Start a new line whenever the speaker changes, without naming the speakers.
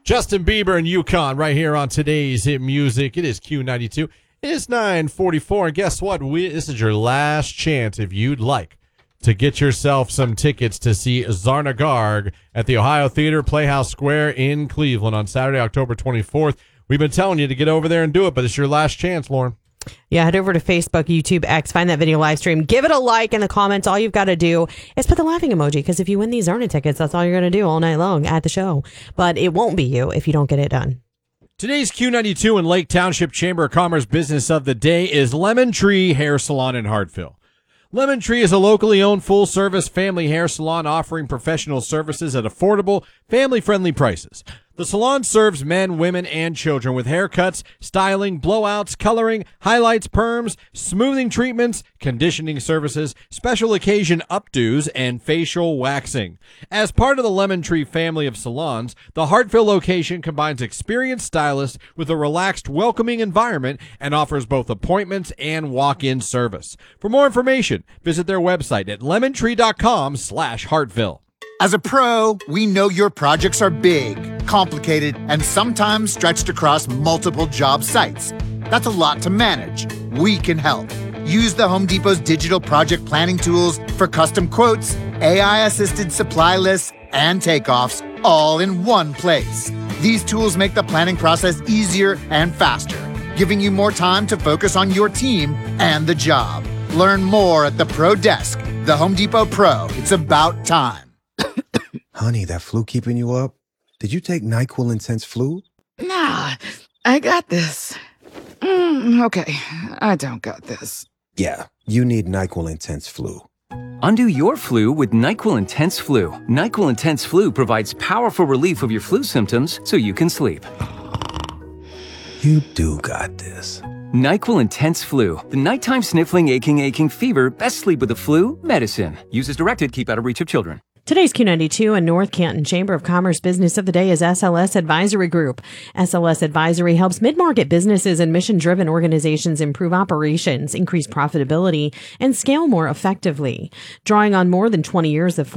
Justin Bieber and Yukon right here on today's Hit Music. It is Q92. It is 9:44. And guess what? This is your last chance if you'd like to get yourself some tickets to see Zarna Garg at the Ohio Theater Playhouse Square in Cleveland on Saturday, October 24th. We've been telling you to get over there and do it, but it's your last chance, Lauren.
Yeah, head over to Facebook, YouTube, X, find that video live stream, give it a like in the comments. All you've got to do is put the laughing emoji, because if you win these Zarna tickets, that's all you're going to do all night long at the show. But it won't be you if you don't get it done.
Today's Q92 and Lake Township Chamber of Commerce business of the day is Lemon Tree Hair Salon in Hartville. Lemon Tree is a locally owned full-service family hair salon offering professional services at affordable, family-friendly prices. The salon serves men, women, and children with haircuts, styling, blowouts, coloring, highlights, perms, smoothing treatments, conditioning services, special occasion updos, and facial waxing. As part of the Lemon Tree family of salons, the Hartville location combines experienced stylists with a relaxed, welcoming environment and offers both appointments and walk-in service. For more information, visit their website at lemontree.com/Hartville.
As a pro, we know your projects are big, complicated, and sometimes stretched across multiple job sites. That's a lot to manage. We can help. Use the Home Depot's digital project planning tools for custom quotes, AI-assisted supply lists, and takeoffs, all in one place. These tools make the planning process easier and faster, giving you more time to focus on your team and the job. Learn more at the Pro Desk. The Home Depot Pro. It's about time.
Honey, that flu keeping you up? Did you take NyQuil Intense Flu?
Nah, I got this. Okay, I don't got this.
Yeah, you need NyQuil Intense Flu.
Undo your flu with NyQuil Intense Flu. NyQuil Intense Flu provides powerful relief of your flu symptoms so you can sleep.
You do got this.
NyQuil Intense Flu. The nighttime sniffling, aching fever. Best sleep with the flu medicine. Use as directed. Keep out of reach of children.
Today's Q92 and North Canton Chamber of Commerce business of the day is SLS Advisory Group. SLS Advisory helps mid-market businesses and mission-driven organizations improve operations, increase profitability, and scale more effectively. Drawing on more than 20 years of